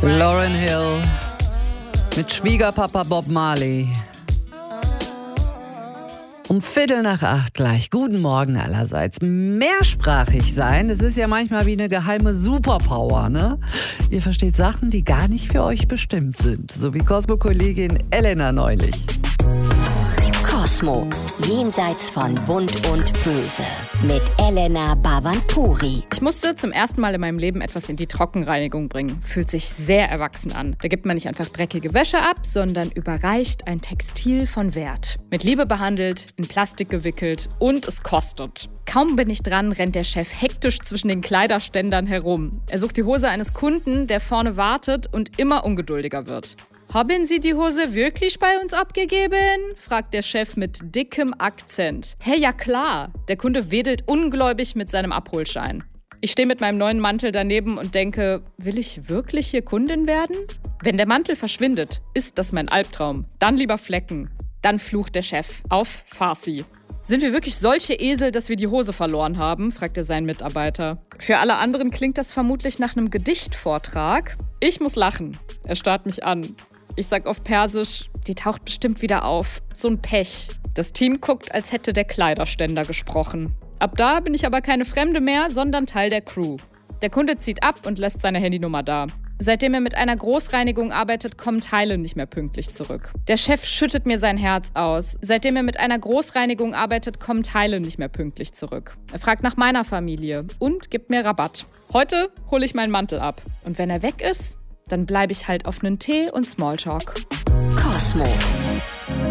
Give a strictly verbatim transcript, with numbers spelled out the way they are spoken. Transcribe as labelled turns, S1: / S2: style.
S1: Lauryn Hill mit Schwiegerpapa Bob Marley. Um Viertel nach acht gleich. Guten Morgen allerseits. Mehrsprachig sein, das ist ja manchmal wie eine geheime Superpower, ne? Ihr versteht Sachen, die gar nicht für euch bestimmt sind. So wie Cosmo-Kollegin Elena neulich.
S2: Cosmo, jenseits von Bunt und Böse mit Elena Bavanturi.
S3: Ich musste zum ersten Mal in meinem Leben etwas in die Trockenreinigung bringen. Fühlt sich sehr erwachsen an. Da gibt man nicht einfach dreckige Wäsche ab, sondern überreicht ein Textil von Wert. Mit Liebe behandelt, in Plastik gewickelt und es kostet. Kaum bin ich dran, rennt der Chef hektisch zwischen den Kleiderständern herum. Er sucht die Hose eines Kunden, der vorne wartet und immer ungeduldiger wird. »Haben Sie die Hose wirklich bei uns abgegeben?« fragt der Chef mit dickem Akzent. »Hey, ja klar!« Der Kunde wedelt ungläubig mit seinem Abholschein. Ich stehe mit meinem neuen Mantel daneben und denke, will ich wirklich hier Kundin werden? Wenn der Mantel verschwindet, ist das mein Albtraum. Dann lieber Flecken. Dann flucht der Chef auf Farsi. »Sind wir wirklich solche Esel, dass wir die Hose verloren haben?« fragt er seinen Mitarbeiter. Für alle anderen klingt das vermutlich nach einem Gedichtvortrag. Ich muss lachen. Er starrt mich an. Ich sag auf Persisch, die taucht bestimmt wieder auf. So ein Pech. Das Team guckt, als hätte der Kleiderständer gesprochen. Ab da bin ich aber keine Fremde mehr, sondern Teil der Crew. Der Kunde zieht ab und lässt seine Handynummer da. Seitdem er mit einer Großreinigung arbeitet, kommen Teile nicht mehr pünktlich zurück. Der Chef schüttet mir sein Herz aus. Seitdem er mit einer Großreinigung arbeitet, kommen Teile nicht mehr pünktlich zurück. Er fragt nach meiner Familie und gibt mir Rabatt. Heute hole ich meinen Mantel ab. Und wenn er weg ist, dann bleibe ich halt auf einen Tee und Smalltalk.
S2: Cosmo.